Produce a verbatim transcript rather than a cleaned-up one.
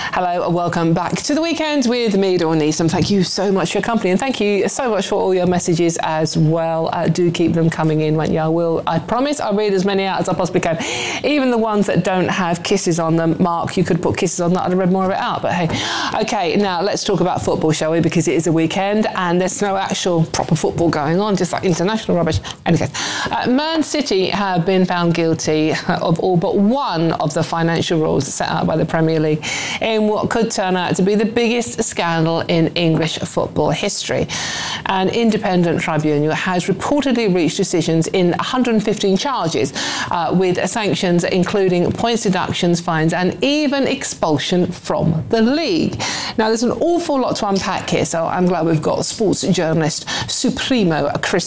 Hello and welcome back to the weekend with me, Dawn Neeson. Thank you so much for your company and thank you so much for all your messages as well. Uh, do keep them coming in, won't you? I will. I promise I'll read as many out as I possibly can. Even the ones that don't have kisses on them. Mark, you could put kisses on that. I'd have read more of it out, but hey. Okay, now let's talk about football, shall we? Because it is a weekend and there's no actual proper football going on, just like international rubbish. Anyway, uh, Man City have been found guilty of all but one of the financial rules set out by the Premier League in what could turn out to be the biggest scandal in English football history. An independent tribunal has reportedly reached decisions in one hundred fifteen charges, uh, with sanctions including points deductions, fines, and even expulsion from the league. Now, there's an awful lot to unpack here, so I'm glad we've got sports journalist Supremo Chris